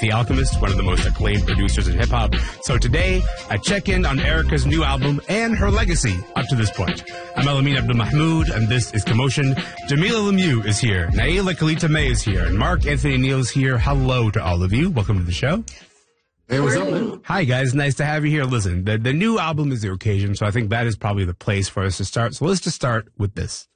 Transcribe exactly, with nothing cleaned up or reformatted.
The Alchemist, one of the most acclaimed producers in hip-hop. So today, I check in on Erica's new album and her legacy up to this point. I'm Elamin Abdul Mahmoud, and this is Commotion. Jamila Lemieux is here. Naila Kalita May is here. And Mark Anthony Neal is here. Hello to all of you. Welcome to the show. Hey, what's up, man? Hi, guys. Nice to have you here. Listen, the, the new album is the occasion, so I think that is probably the place for us to start. So let's just start with this.